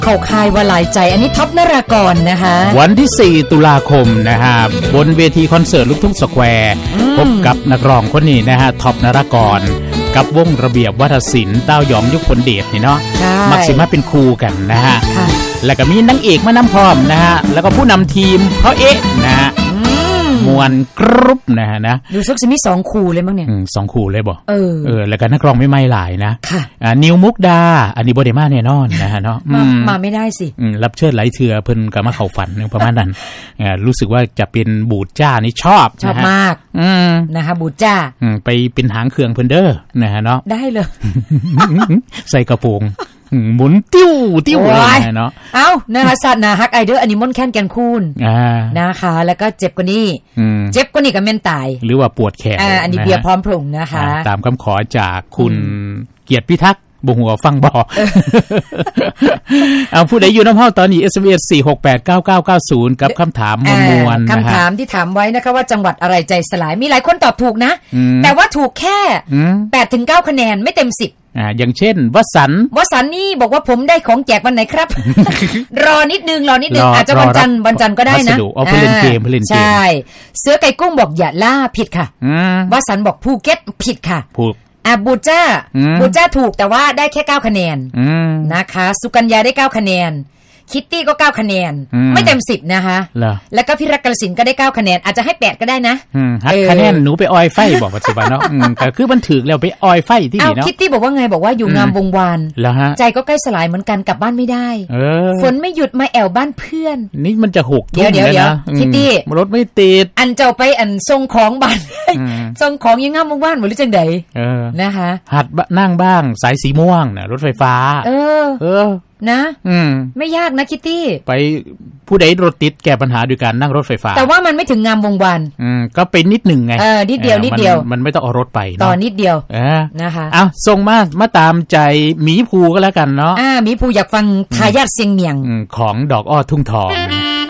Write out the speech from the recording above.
เข้าค่ายว่าหลายใจอันนี้ท็อปนรากรนะคะวันที่4ตุลาคมนะฮะบนเวทีคอนเสิร์ตลูกทุ่งสแควร์พบกับนักร้องคนนี้นะฮะท็อปนรากรกับวงระเบียบวัฒนศิลป์เต้ายองยุคพลเดชนี่เนาะมักสิมาเป็นคู่กันนะฮะแล้วก็มีนางเอกมานำพร้อมนะฮะแล้วก็ผู้นำทีมเขานะฮะมวนกรุ๊ปนะฮะนะดูซึกจะมี2คู่เลยมั้งเนี่ย 2คู่เลยบ่แล้วก็นักร้องไม่หลายนะนิวมุกดาอันนี้บ่ได้มาแน่นอนนะฮะเนาะมาไม่ได้สิรับเชิญหลายเทื่อเพิ่นก็มาเข้าฝันประมาณนั้นรู้สึกว่าจะเป็นบูดจ้านี่ชอบมากนะคะบูดจ้าไปเป็นหางเครื่องเพิ่นเด้อนะฮะเนาะได้เลยใส่กระโปรงหมุนติ้วเลยเนาะเอ้านะคะสัตว์นะฮักไอเดอร์อันนี้มนแค้นแกนคูนนะคะแล้วก็เจ็บกว่านี้ก็แม่นตายหรือว่าปวดแขนอันนี้เบียร์พร้อมพรุ่งนะคะตามคำขอจากคุณเกียรติพิทักษ์บ่หัวฟังบ่เอาผู้ใดอยู่น้ำเฮาตอนนี้ SMS 4689990กับคำถามมวลๆคำถามที่ถามไว้นะคะว่าจังหวัดอะไรใจสลายมีหลายคนตอบถูกนะแต่ว่าถูกแค่ 8-9 คะแนนไม่เต็ม10 อย่างเช่นวสันต์นี่บอกว่าผมได้ของแจกวันไหนครับ รอนิดนึงอาจจะวันจันทร์ก็ได้นะเอาไปเล่นเกมใช่เสือไก่กุ้งบอกอย่าล่าผิดค่ะวสันต์บอกภูเก็ตผิดค่ะบูจ้าถูกแต่ว่าได้แค่9คะแนนนะคะสุกัญญาได้9คะแนนคิตตี้ก็9คะแนนไม่เต็ม10นะคะแล้วก็พี่รักกฤษณก็ได้9คะแนนอาจจะให้8ก็ได้นะคะแนนหนูไปออยไฟบอกปัจจุบันเนาะก็คือมันถึกแล้วไปออยไฟที่นี่เนาะคิตตี้บอกว่าไงบอกว่าอยู่งามวงวานใจก็ใกล้สลายเหมือนกันกลับบ้านไม่ได้ฝนไม่หยุดมาแอวบ้านเพื่อนนี่มันจะ6 ทุ่มแล้วนะคิตตี้รถไม่ติดอันเจ้าไปอันส่งของบ้านส่งของยังงามวงวานบ่หรือจังได๋นะคะหัดนั่งบ้างสายสีม่วงน่ะรถไฟฟ้านะไม่ยากนะคิตตี้ไปผู้ใดรถติดแก้ปัญหาด้วยการนั่งรถไฟฟ้าแต่ว่ามันไม่ถึงงามวงวานก็เป็นนิดหนึ่งไงนิดเดียวมันไม่ต้องเอารถไปต่อนิดเดียวนะคะส่งมาตามใจหมีภูก็แล้วกันเนาะหมีภูอยากฟังทายาทเสียงเมียงของดอกอ้อทุ่งทอง